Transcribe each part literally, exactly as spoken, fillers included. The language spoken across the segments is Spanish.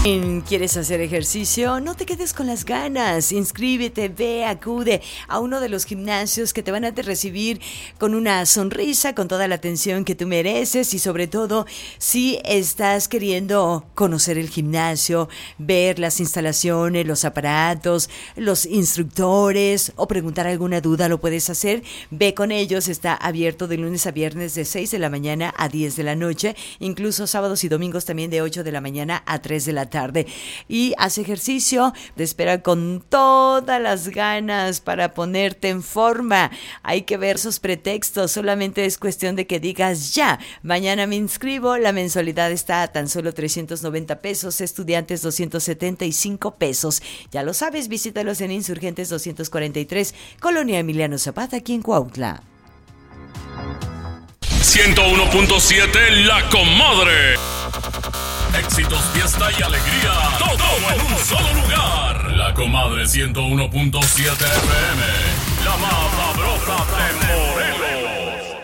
¿Quieres hacer ejercicio? No te quedes con las ganas. Inscríbete, ve, acude a uno de los gimnasios que te van a recibir con una sonrisa, con toda la atención que tú mereces y sobre todo si estás queriendo conocer el gimnasio, ver las instalaciones, los aparatos, los instructores o preguntar alguna duda, lo puedes hacer. Ve con ellos, está abierto de lunes a viernes de seis de la mañana a diez de la noche, incluso sábados y domingos también de ocho de la mañana a tres de la tarde. tarde y haz ejercicio, te espera con todas las ganas para ponerte en forma. Hay que ver sus pretextos, solamente es cuestión de que digas ya, mañana me inscribo, la mensualidad está a tan solo trescientos noventa pesos, estudiantes doscientos setenta y cinco pesos. Ya lo sabes, visítalos en Insurgentes doscientos cuarenta y tres, Colonia Emiliano Zapata, aquí en Cuautla. ciento uno punto siete La Comadre. Éxitos, fiesta y alegría. Todo en un solo lugar. La Comadre ciento uno punto siete F M. La más sabrosa de Morelos.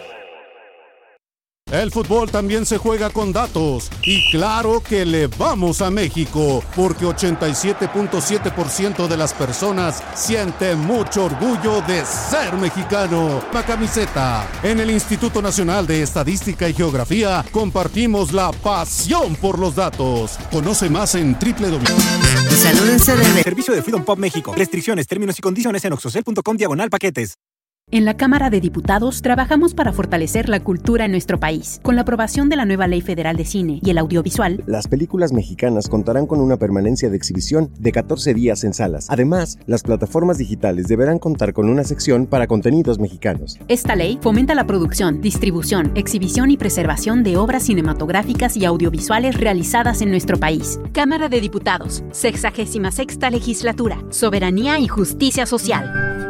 El fútbol también se juega con datos y claro que le vamos a México porque ochenta y siete punto siete por ciento de las personas siente mucho orgullo de ser mexicano. La camiseta. En el Instituto Nacional de Estadística y Geografía compartimos la pasión por los datos. Conoce más en doble u doble u doble u. Salud en C D B. Servicio de Freedom Pop México. Restricciones, términos y condiciones en oxocel punto com diagonal paquetes. En la Cámara de Diputados trabajamos para fortalecer la cultura en nuestro país. Con la aprobación de la nueva Ley Federal de Cine y el Audiovisual, las películas mexicanas contarán con una permanencia de exhibición de catorce días en salas. Además, las plataformas digitales deberán contar con una sección para contenidos mexicanos. Esta ley fomenta la producción, distribución, exhibición y preservación de obras cinematográficas y audiovisuales realizadas en nuestro país. Cámara de Diputados, sexagésima sexta Legislatura, Soberanía y Justicia Social.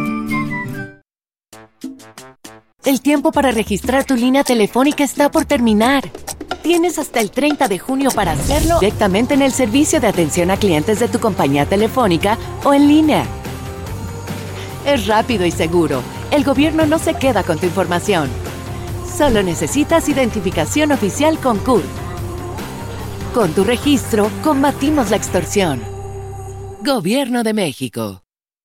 El tiempo para registrar tu línea telefónica está por terminar. Tienes hasta el treinta de junio para hacerlo directamente en el servicio de atención a clientes de tu compañía telefónica o en línea. Es rápido y seguro. El gobierno no se queda con tu información. Solo necesitas identificación oficial con C U R. Con tu registro, combatimos la extorsión. Gobierno de México.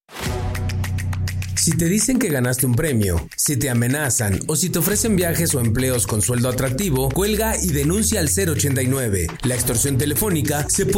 Si te dicen que ganaste un premio, si te amenazan o si te ofrecen viajes o empleos con sueldo atractivo, cuelga y denuncia al cero ochenta y nueve. La extorsión telefónica se puede